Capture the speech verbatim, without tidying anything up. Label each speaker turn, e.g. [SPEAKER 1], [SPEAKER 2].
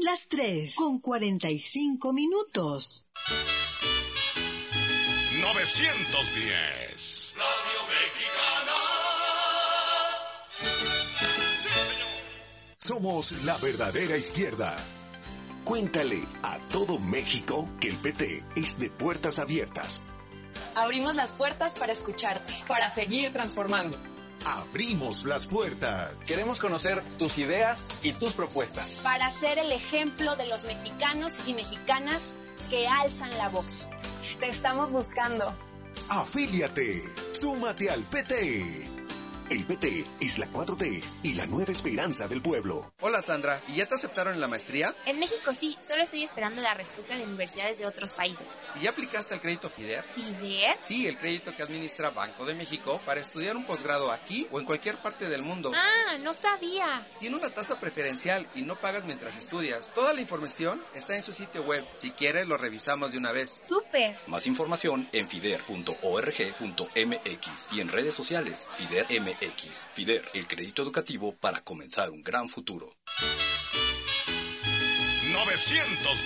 [SPEAKER 1] las tres con cuarenta y cinco minutos.
[SPEAKER 2] novecientos diez.
[SPEAKER 3] Radio Mexicana.
[SPEAKER 2] Sí, señor.
[SPEAKER 4] Somos la verdadera izquierda. Cuéntale a todo México que el P T es de puertas abiertas.
[SPEAKER 5] Abrimos las puertas para escucharte, para seguir transformando.
[SPEAKER 4] Abrimos las puertas.
[SPEAKER 6] Queremos conocer tus ideas y tus propuestas.
[SPEAKER 7] Para ser el ejemplo de los mexicanos y mexicanas que alzan la voz.
[SPEAKER 5] Te estamos buscando.
[SPEAKER 4] Afíliate. Súmate al P T. El P T es la cuatro T y la nueva esperanza del pueblo.
[SPEAKER 8] Hola Sandra, ¿y ya te aceptaron en la maestría?
[SPEAKER 9] En México sí, solo estoy esperando la respuesta de universidades de otros países.
[SPEAKER 8] ¿Y ya aplicaste al crédito FIDER?
[SPEAKER 9] ¿FIDER?
[SPEAKER 8] Sí, el crédito que administra Banco de México para estudiar un posgrado aquí o en cualquier parte del mundo.
[SPEAKER 9] Ah, no sabía.
[SPEAKER 8] Tiene una tasa preferencial y no pagas mientras estudias. Toda la información está en su sitio web. Si quieres, lo revisamos de una vez.
[SPEAKER 9] ¡Súper!
[SPEAKER 10] Más información en fider punto org punto m x y en redes sociales FIDER M X. FIDER, el crédito educativo para comenzar un gran futuro.
[SPEAKER 2] novecientos